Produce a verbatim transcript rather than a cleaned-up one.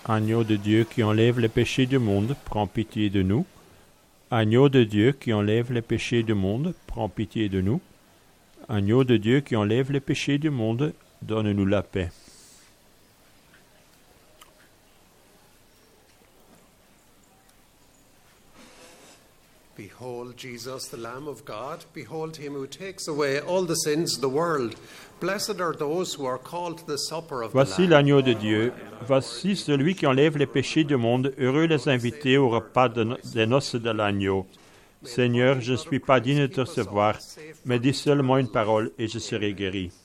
Agneau de Dieu qui enlève les péchés du monde, prends pitié de nous. Agneau de Dieu qui enlève les péchés du monde, prends pitié de nous. Agneau de Dieu qui enlève les péchés du monde, donne-nous la paix. Behold Jesus, the Lamb of God. Behold him who takes away all the sins of the world. Blessed are those who are called to the supper of the Lamb. Voici l'agneau de Dieu. Voici celui qui enlève les péchés du monde. Heureux les invités au repas de no- des noces de l'agneau. Seigneur, je ne suis pas digne de te recevoir, mais dis seulement une parole et je serai guéri.